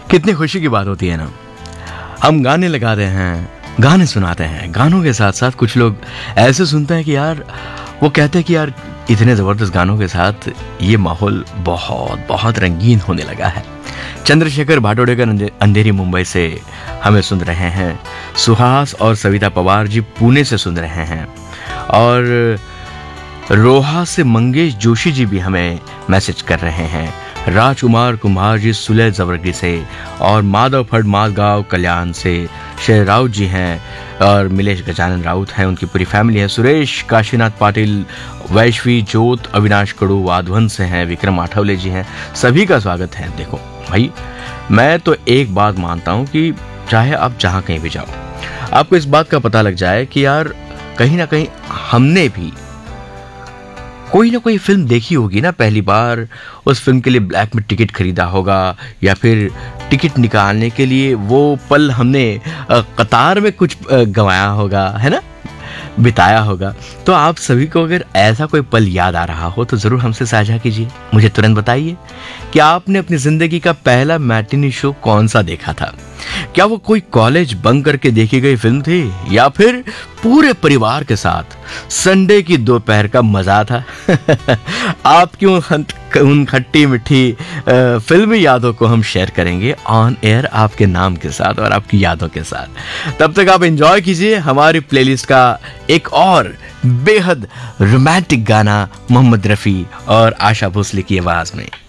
कितनी खुशी की बात होती है ना, हम गाने लगाते हैं, गाने सुनाते हैं, गानों के साथ साथ कुछ लोग ऐसे सुनते हैं कि यार वो कहते हैं कि यार इतने ज़बरदस्त गानों के साथ ये माहौल बहुत बहुत रंगीन होने लगा है। चंद्रशेखर भाटोडेकर अंधेरी मुंबई से हमें सुन रहे हैं, सुहास और सविता पवार जी पुणे से सुन रहे हैं, और रोहा से मंगेश जोशी जी भी हमें मैसेज कर रहे हैं, राजकुमार कुमार जी सुलह जबरगी से, और माधव फड़ माधगांव कल्याण से शेर राउत जी हैं, और मिलेश गजानन राउत हैं, उनकी पूरी फैमिली है, सुरेश काशीनाथ पाटिल, वैश्वी जोत, अविनाश कड़ू वाधवन से हैं, विक्रम आठवले जी हैं, सभी का स्वागत है। देखो भाई, मैं तो एक बात मानता हूं कि चाहे आप जहां कहीं भी जाओ, आपको इस बात का पता लग जाए कि यार कहीं ना कहीं हमने भी कोई ना कोई फिल्म देखी होगी ना पहली बार, उस फिल्म के लिए ब्लैक में टिकट खरीदा होगा, या फिर टिकट निकालने के लिए वो पल हमने कतार में कुछ गंवाया होगा, है ना, बिताया होगा। तो आप सभी को अगर ऐसा कोई पल याद आ रहा हो तो जरूर हमसे साझा कीजिए, मुझे तुरंत बताइए कि आपने अपनी जिंदगी का पहला मैटिनी शो कौन सा देखा था। क्या वो कोई कॉलेज बंक करके देखी गई फिल्म थी, या फिर पूरे परिवार के साथ संडे की दोपहर का मजा था। आपकी उन खट्टी मिट्टी फिल्मी यादों को हम शेयर करेंगे ऑन एयर आपके नाम के साथ और आपकी यादों के साथ। तब तक आप एंजॉय कीजिए हमारी प्लेलिस्ट का एक और बेहद रोमांटिक गाना मोहम्मद रफी और आशा भोसले की आवाज में।